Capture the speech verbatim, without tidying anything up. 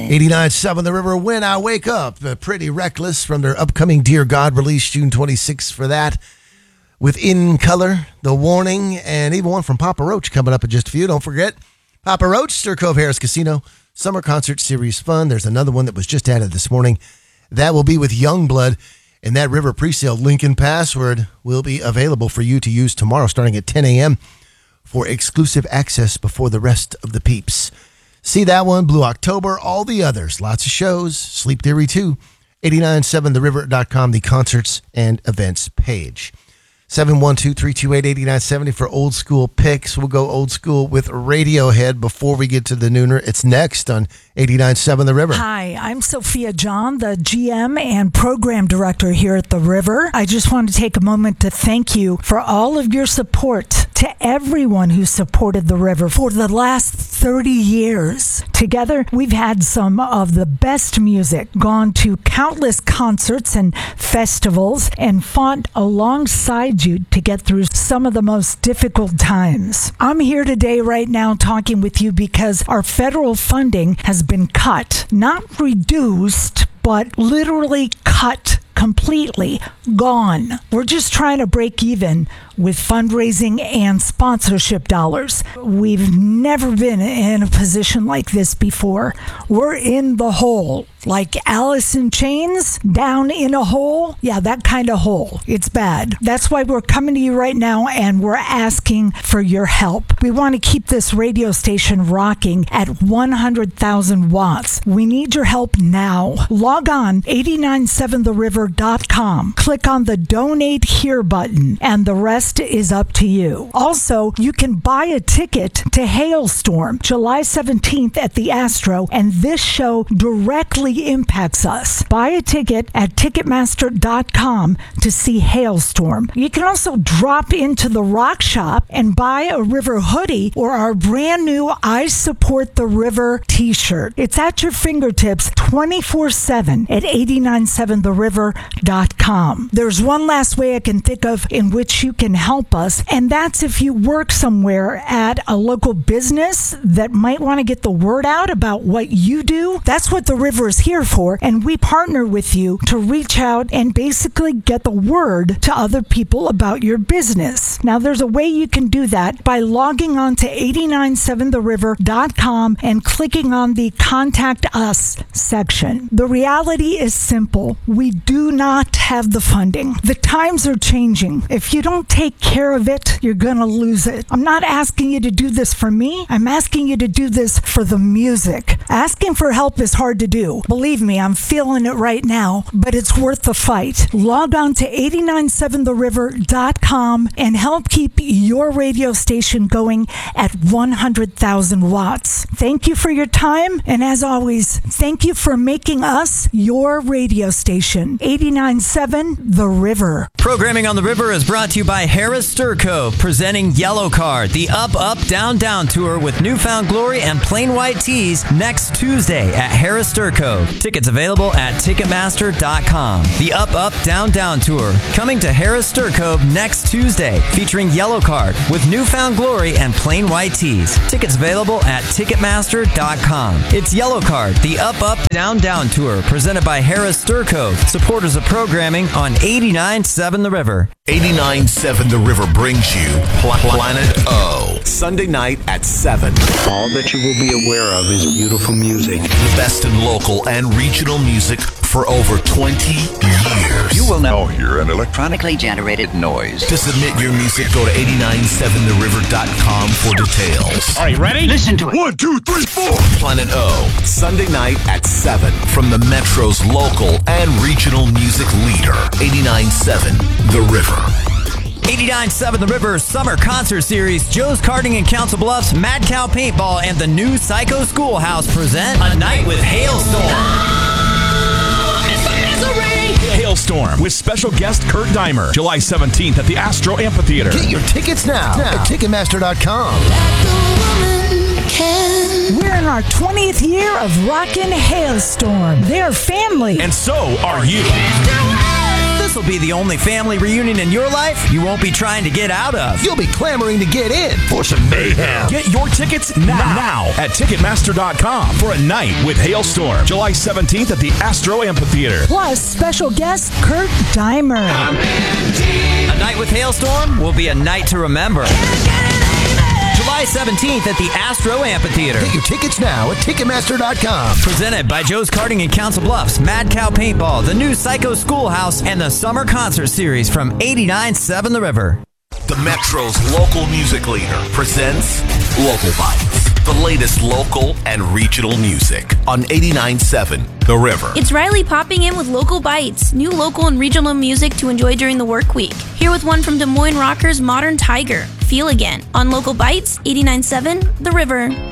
eighty-nine point seven The River, When I Wake Up. Uh, Pretty Reckless from their upcoming Dear God release June twenty-sixth for that. With In Color, The Warning, and even one from Papa Roach coming up in just a few. Don't forget, Papa Roach, Stir Cove Harris Casino, Summer Concert Series Fun. There's another one that was just added this morning. That will be with Youngblood. And that River presale link and password will be available for you to use tomorrow starting at ten a.m. for exclusive access before the rest of the peeps. See that one, Blue October, all the others. Lots of shows, Sleep Theory two, eighty-nine point seven the river dot com, the concerts and events page. seven one two, three two eight, eight nine seven zero for old school picks. We'll go old school with Radiohead before we get to the nooner. It's next on eighty-nine point seven The River. Hi, I'm Sophia John, the G M and Program Director here at The River. I just want to take a moment to thank you for all of your support to everyone who supported The River for the last thirty years. Together, we've had some of the best music, gone to countless concerts and festivals, and fought alongside you to get through some of the most difficult times. I'm here today right now talking with you because our federal funding has been cut, not reduced, but literally cut completely, gone. We're just trying to break even with fundraising and sponsorship dollars. We've never been in a position like this before. We're in the hole. Like Alice in Chains, down in a hole. Yeah, that kind of hole. It's bad. That's why we're coming to you right now and we're asking for your help. We want to keep this radio station rocking at one hundred thousand watts. We need your help now. Log on eighty-nine seven the river dot com. Click on the Donate Here button and the rest is up to you. Also, you can buy a ticket to Hailstorm July seventeenth at the Astro, and this show directly impacts us. Buy a ticket at ticketmaster dot com to see Hailstorm. You can also drop into the Rock Shop and buy a River hoodie or our brand new I Support the River t-shirt. It's at your fingertips twenty-four seven at eighty-nine seven the river dot com. There's one last way I can think of in which you can help us, and that's if you work somewhere at a local business that might want to get the word out about what you do. That's what the River is here for, and we partner with you to reach out and basically get the word to other people about your business. Now, there's a way you can do that by logging on to eighty-nine seven the river dot com and clicking on the Contact Us section. The reality is simple. We do not have the funding. The times are changing. If you don't take care of it, you're going to lose it. I'm not asking you to do this for me. I'm asking you to do this for the music. Asking for help is hard to do. Believe me, I'm feeling it right now, but it's worth the fight. Log on to eighty-nine seven the river dot com and help keep your radio station going at one hundred thousand watts. Thank you for your time, and as always, thank you for making us your radio station. eighty-nine point seven The River. Programming on The River is brought to you by Harris Stir Cove, presenting Yellow Card, the Up, Up, Down, Down tour with Newfound Glory and Plain White Tees next Tuesday at Harris Stir Cove. Tickets available at ticketmaster dot com. The Up, Up, Down, Down tour coming to Harris Stir Cove next Tuesday, featuring Yellow Card with Newfound Glory and Plain White Tees. Tickets available at ticketmaster dot com. It's Yellow Card, the Up, Up, Down, Down tour presented by Harris Stir Cove, supporters of programming on eighty-nine point seven The River. eighty-nine point seven The River brings you Pl- Planet O, Sunday night at seven. All that you will be aware of is beautiful music. The best in local and regional music for over twenty years. You will now hear an electronically generated noise. To submit your music, go to eighty-nine seven the river dot com for details. Are you ready? Listen to it. One, two, three, four. Planet O, Sunday night at seven. From the Metro's local and regional music leader, eighty-nine point seven The River. eighty-nine point seven The River Summer Concert Series, Joe's Karting in Council Bluffs, Mad Cow Paintball, and the new Psycho Schoolhouse present A Night with Hailstorm. Hailstorm with special guest Kurt Deimer, July seventeenth at the Astro Amphitheater. Get your tickets now, now. at ticketmaster dot com. We're in our twentieth year of Rockin' Hailstorm. They're family. And so are you. The This will be the only family reunion in your life you won't be trying to get out of. You'll be clamoring to get in for some mayhem. Get your tickets now, now at Ticketmaster dot com for a night with Hailstorm, July seventeenth at the Astro Amphitheater. Plus, special guest Kurt Dimer. A night with Hailstorm will be a night to remember. July seventeenth at the Astro Amphitheater. Get your tickets now at Ticketmaster dot com. Presented by Joe's Karting in Council Bluffs, Mad Cow Paintball, the new Psycho Schoolhouse, and the Summer Concert Series from eighty-nine point seven The River. The Metro's local music leader presents Local Bites, the latest local and regional music on eighty-nine point seven The River. It's Riley popping in with Local Bites, new local and regional music to enjoy during the work week. Here with one from Des Moines rockers Modern Tiger, Feel Again, on Local Bites, eighty-nine point seven The River.